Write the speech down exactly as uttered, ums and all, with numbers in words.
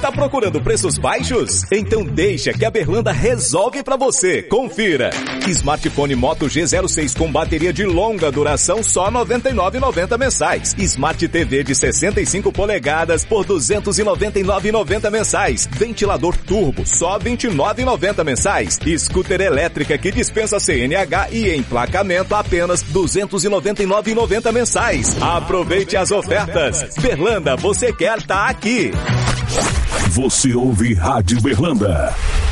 Tá procurando preços baixos? Então deixa que a Berlanda resolve pra você. Confira. Smartphone Moto G zero seis com bateria de longa duração só noventa e nove reais e noventa centavos mensais. Smart T V de sessenta e cinco polegadas por duzentos e noventa e nove reais e noventa centavos mensais. Ventilador turbo só vinte e nove reais e noventa centavos mensais. Scooter elétrica que dispensa C N H e emplacamento apenas duzentos e noventa e nove reais e noventa centavos mensais. Aproveite as ofertas. Berlanda, você quer tá aqui. Você ouve Rádio Berlanda.